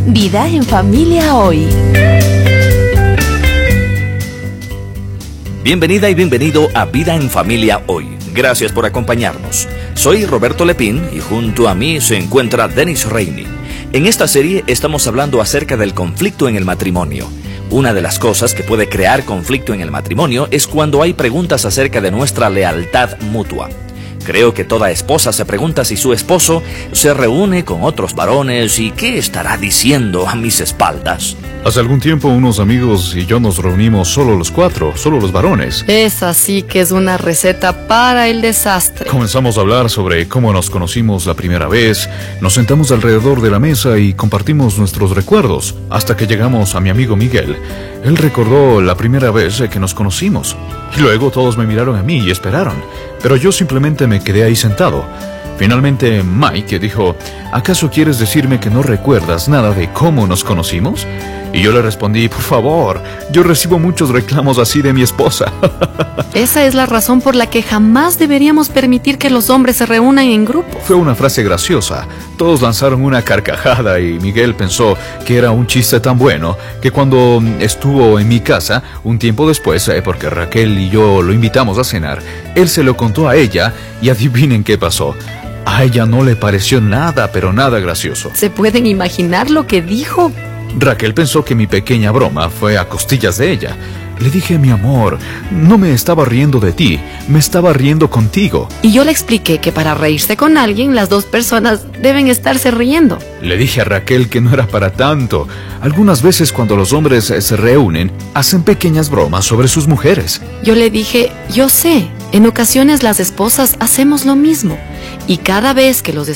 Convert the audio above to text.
Vida en Familia Hoy. Bienvenida y bienvenido a Vida en Familia Hoy. Gracias por acompañarnos. Soy Roberto Lepín y junto a mí se encuentra Denis Reini. En esta serie estamos hablando acerca del conflicto en el matrimonio. Una de las cosas que puede crear conflicto en el matrimonio es cuando hay preguntas acerca de nuestra lealtad mutua. Creo que toda esposa se pregunta si su esposo se reúne con otros varones y qué estará diciendo a mis espaldas. Hace algún tiempo unos amigos y yo nos reunimos solo los cuatro, solo los varones. Esa sí que es una receta para el desastre. Comenzamos a hablar sobre cómo nos conocimos la primera vez, nos sentamos alrededor de la mesa y compartimos nuestros recuerdos, hasta que llegamos a mi amigo Miguel. Él recordó la primera vez que nos conocimos. Y luego todos me miraron a mí y esperaron, pero yo simplemente me quedé ahí sentado. Finalmente Mike dijo, ¿acaso quieres decirme que no recuerdas nada de cómo nos conocimos? Y yo le respondí, por favor, yo recibo muchos reclamos así de mi esposa. Esa es la razón por la que jamás deberíamos permitir que los hombres se reúnan en grupo. Fue una frase graciosa. Todos lanzaron una carcajada y Miguel pensó que era un chiste tan bueno que cuando estuvo en mi casa, un tiempo después, porque Raquel y yo lo invitamos a cenar, él se lo contó a ella y adivinen qué pasó. A ella no le pareció nada, pero nada gracioso. ¿Se pueden imaginar lo que dijo? Raquel pensó que mi pequeña broma fue a costillas de ella. Le dije, mi amor, no me estaba riendo de ti, me estaba riendo contigo. Y yo le expliqué que para reírse con alguien, las dos personas deben estarse riendo. Le dije a Raquel que no era para tanto. Algunas veces cuando los hombres se reúnen, hacen pequeñas bromas sobre sus mujeres. Yo le dije, yo sé, en ocasiones las esposas hacemos lo mismo. Y cada vez que los